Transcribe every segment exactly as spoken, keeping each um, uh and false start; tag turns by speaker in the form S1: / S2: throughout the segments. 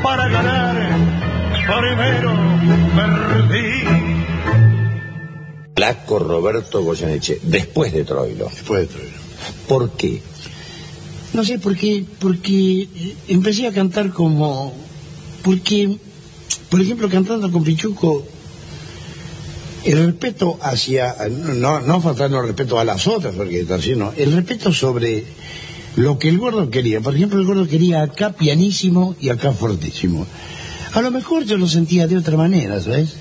S1: para ganar, primero perdí.
S2: Flaco Roberto Goyeneche, después de Troilo.
S3: Después de Troilo.
S2: ¿Por qué?
S3: No sé, porque, porque empecé a cantar como... Porque, por ejemplo, cantando con Pichuco, el respeto hacia... No, no faltando el respeto a las otras orquestas, sino el respeto sobre lo que el Gordo quería. Por ejemplo, el Gordo quería acá pianísimo y acá fortísimo. A lo mejor yo lo sentía de otra manera, ¿sabes?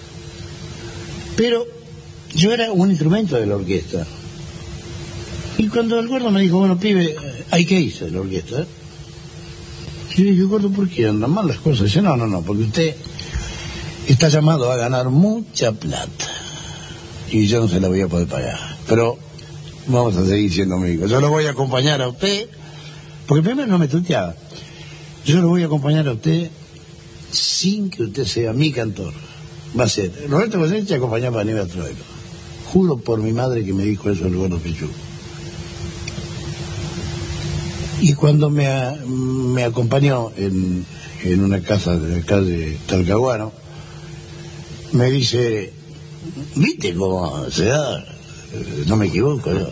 S3: Pero yo era un instrumento de la orquesta. Y cuando el Gordo me dijo, bueno, pibe, hay que irse de la orquesta. Y yo dije, Gordo, ¿por qué andan mal las cosas? Dice, no, no, no, porque usted está llamado a ganar mucha plata. Y yo no se la voy a poder pagar. Pero vamos a seguir siendo amigos. Yo lo voy a acompañar a usted, porque primero no me tuteaba. Yo lo voy a acompañar a usted sin que usted sea mi cantor. Va a ser. Roberto Goyeneche acompañaba a Aníbal Troilo. Juro por mi madre que me dijo eso el Gordo Pichuco. Y cuando me, a, me acompañó en, en una casa de la calle Talcahuano, me dice, ¿viste cómo se da? No me equivoco, ¿no?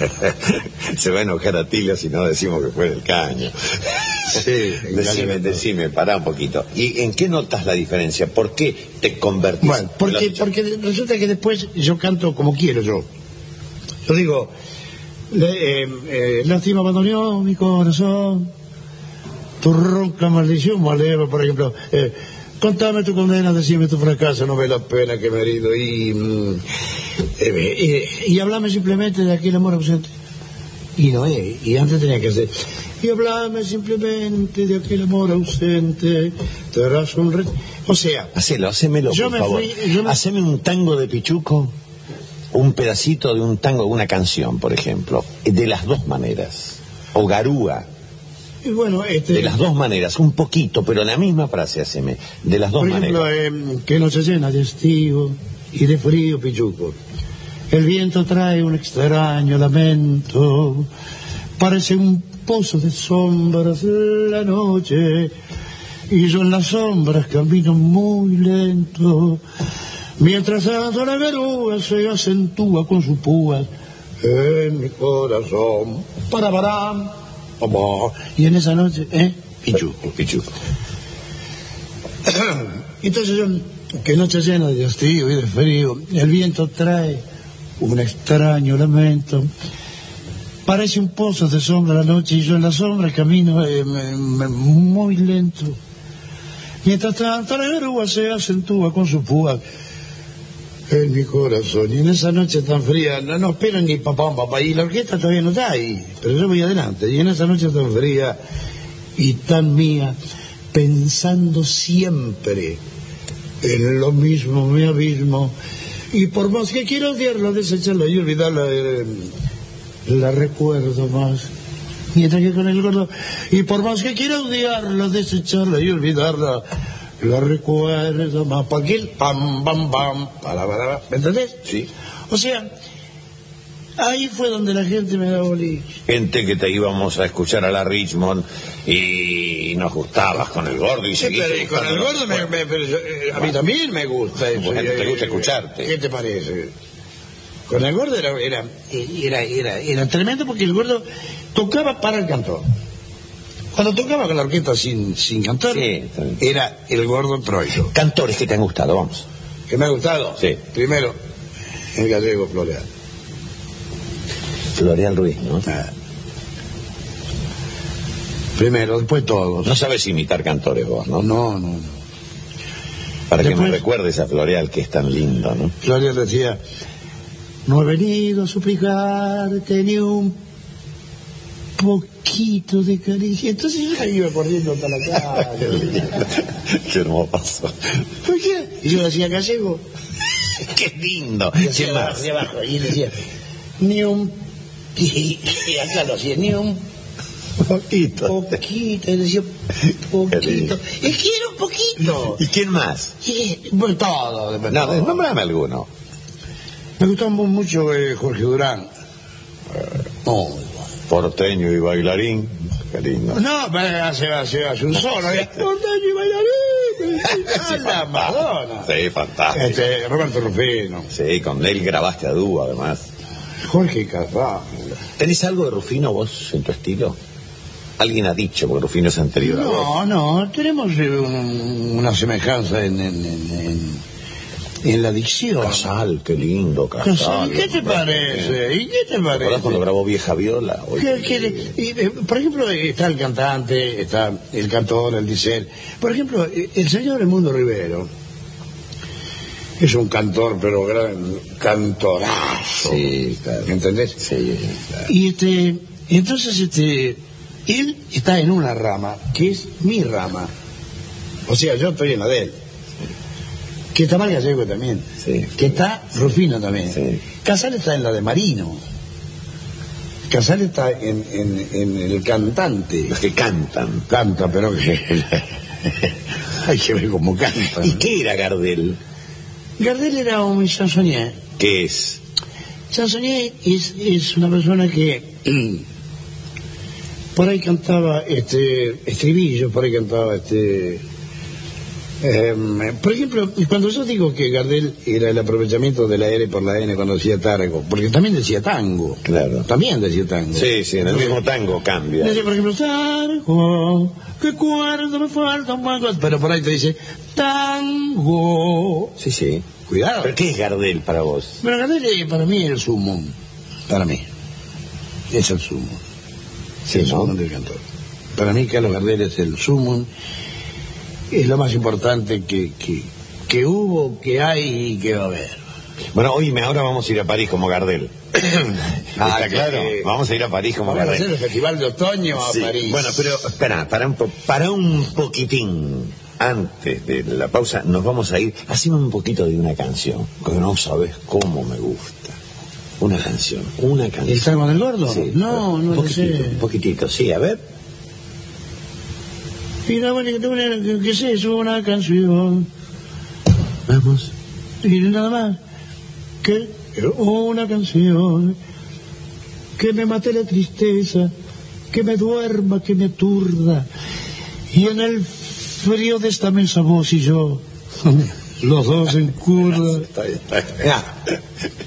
S2: Se va a enojar a Tilio si no decimos que fue en el caño.
S3: Sí,
S2: decime, decime, pará un poquito. ¿Y en qué notas la diferencia? ¿Por qué te convertís?
S3: Bueno, porque, porque resulta que después yo canto como quiero yo. Yo digo... Le, eh, eh, lástima abandonó mi corazón, tu ronca maldición maleva, por ejemplo, eh, contame tu condena, decime tu fracaso, no ve la pena que me he herido y mm, eh, eh, y hablame simplemente de aquel amor ausente. Y no es, y antes tenía que hacer, y hablame simplemente de aquel amor ausente, te darás un re... O sea,
S2: hacelo, hacémelo,
S3: yo
S2: por
S3: me
S2: favor.
S3: Fui, yo me...
S2: Haceme un tango de Pichuco. Un pedacito de un tango, una canción, por ejemplo, de las dos maneras, o garúa,
S3: y bueno, este...
S2: de las dos maneras, un poquito, pero la misma frase, haceme, de las dos
S3: por ejemplo,
S2: maneras.
S3: Eh, que noche llena de estío y de frío, Pichuco. El viento trae un extraño lamento, parece un pozo de sombras la noche, y yo en las sombras camino muy lento. Mientras tanto la garúa se acentúa con sus púas en mi corazón. Para, para, para. Y en esa noche, ¿eh? Pichuco.
S2: Pichuco.
S3: Entonces yo, que noche llena de hastío y de frío, el viento trae un extraño lamento. Parece un pozo de sombra la noche y yo en la sombra camino eh, me, me, muy lento. Mientras tanto la garúa se acentúa con sus púas en mi corazón, y en esa noche tan fría, no, no espero ni papá, papá, y la orquesta todavía no está ahí, pero yo voy adelante, y en esa noche tan fría y tan mía, pensando siempre en lo mismo, mi abismo, y por más que quiero odiarla, desecharla y olvidarla, eh, la recuerdo más, mientras que con el Gordo, y por más que quiero odiarla, desecharla y olvidarla, la recuerdo más, para aquel pam, pam, pam, para, para, para, ¿me entendés?
S2: Sí.
S3: O sea, ahí fue donde la gente me da boliche.
S2: Gente que te íbamos a escuchar a la Richmond y nos gustabas con el Gordo y
S3: Sí,
S2: seguiste
S3: pero con el Gordo me, me, pero yo, eh, a mí también me gusta eso.
S2: Bueno, te gusta
S3: eh,
S2: escucharte.
S3: ¿Qué te parece? Con el Gordo era, era, era, era, era tremendo porque el Gordo tocaba para el cantor. Cuando tocaba con la orquesta sin, sin cantar,
S2: sí,
S3: era el Gordo Troilo.
S2: Cantores que te han gustado, vamos.
S3: ¿Que me ha gustado?
S2: Sí.
S3: Primero, el gallego Floreal.
S2: Floreal Ruiz, ¿no?
S3: Ah. Primero, después todos.
S2: No sabes imitar cantores vos, ¿no?
S3: No, no, no.
S2: Para
S3: después,
S2: que me recuerdes a Floreal, que es tan lindo, ¿no?
S3: Floreal decía, no he venido a suplicarte ni un poquito de caricia. Entonces yo iba corriendo hasta la calle.
S2: Qué hermoso.
S3: ¿Por qué? Y yo decía gallego.
S2: Qué lindo.
S3: Y decía abajo, y abajo, y decía, ni un... Y, y acá lo hacía, ni un...
S2: Poquito.
S3: Poquito, y decía, poquito. Es que era un poquito.
S2: ¿Y quién más?
S3: Y, bueno, todo.
S2: No, todo. Nómbrame alguno.
S3: Me gustó mucho eh, Jorge Durán. Muy bueno.
S2: Porteño y bailarín. Qué lindo.
S3: No, pero hace, hace, hace un solo. ¿eh? Porteño y bailarín.
S2: Sí,
S3: La Madonna.
S2: Sí, fantástico.
S3: Este, Roberto Rufino.
S2: Sí, con él grabaste a dúo, además.
S3: Jorge Casá.
S2: ¿Tenés algo de Rufino vos en tu estilo? Alguien ha dicho, porque Rufino es anterior a vos.
S3: No, no, tenemos eh, un- una semejanza en, en, en, en, en la dicción.
S2: Casal, qué lindo, Casal.
S3: Casal, ¿y qué te
S2: hombre.
S3: parece? ¿Y qué te
S2: ¿Te acordás
S3: parece?
S2: cuando grabó Vieja Viola? Oye,
S3: ¿Qué- qué- y, eh, por ejemplo, está el cantante, está el cantor, el dicer. Por ejemplo, eh, el señor Edmundo Rivero es un cantor, pero gran cantorazo.
S2: Sí, claro.
S3: ¿Entendés?
S2: Sí, claro.
S3: Y este, entonces, este, él está en una rama que es mi rama. O sea, yo estoy en la de él. Que está Mal Gallego también.
S2: Sí.
S3: Que está Rufino también.
S2: Sí.
S3: Casal está en la de Marino. Casal está en, en, en el cantante.
S2: Los que cantan.
S3: Canta, pero que hay que ver cómo canta.
S2: ¿Y
S3: ¿no?
S2: qué era Gardel?
S3: Gardel era un chansonnier.
S2: ¿Qué es?
S3: Chansonnier es, es una persona que por ahí cantaba este estribillos, por ahí cantaba este eh, por ejemplo, cuando yo digo que Gardel era el aprovechamiento de la R por la N cuando decía tango, porque también decía tango.
S2: Claro.
S3: También decía tango.
S2: Sí, sí, en el mismo tango cambia.
S3: Decía, por ejemplo, tango, que cuerdo me falta un mango, pero por ahí te dice tango.
S2: Sí, sí.
S3: Cuidado.
S2: ¿Pero qué es Gardel para vos?
S3: Pero Gardel eh, para mí es el sumo. Para mí. Es el sumo.
S2: Sí,
S3: el
S2: ¿no?
S3: sumo del cantor. Para mí Carlos Gardel es el sumo. Es lo más importante que, que, que hubo, que hay y que va a haber.
S2: Bueno, oíme, ahora vamos a ir a París como Gardel.
S3: Ah,
S2: ¿Está claro?
S3: que-
S2: Vamos a ir a París como
S3: Vamos a hacer
S2: Gardel.
S3: el festival de otoño a
S2: Sí.
S3: París.
S2: Bueno, pero espera, para un, po- para un poquitín, antes de la pausa, nos vamos a ir. Haceme un poquito de una canción, porque no sabes cómo me gusta. Una canción, una canción.
S3: ¿El tango del gordo?
S2: Sí,
S3: No,
S2: un
S3: no lo
S2: poquitito,
S3: sé.
S2: un poquitito, sí, a ver.
S3: Mira, bueno, que, una- que, que sé, es una canción.
S2: Vamos.
S3: Y nada más. Que una canción. Que me mate la tristeza. Que me duerma, que me aturda. Y en el frío de esta mesa vos y yo. Los dos en curda.
S2: Está bien, está bien.
S3: Ya.